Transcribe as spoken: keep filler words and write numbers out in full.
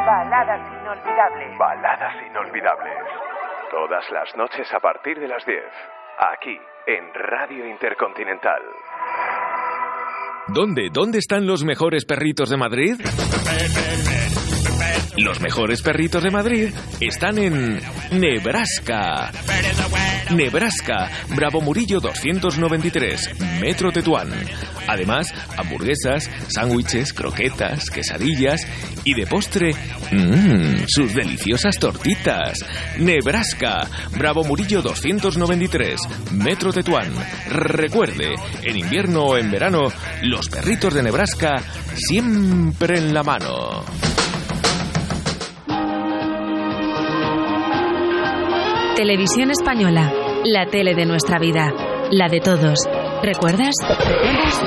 Baladas inolvidables. Baladas inolvidables. Todas las noches a partir de las diez. Aquí, en Radio Intercontinental. ¿Dónde? ¿Dónde están los mejores perritos de Madrid? Los mejores perritos de Madrid están en Nebraska. Nebraska, Bravo Murillo doscientos noventa y tres, Metro Tetuán. Además, hamburguesas, sándwiches, croquetas, quesadillas y de postre, mmm, sus deliciosas tortitas. Nebraska, Bravo Murillo doscientos noventa y tres, Metro Tetuán. Recuerde, en invierno o en verano, los perritos de Nebraska siempre en la mano. Televisión Española, la tele de nuestra vida, la de todos. ¿Recuerdas? ¿Recuerdas?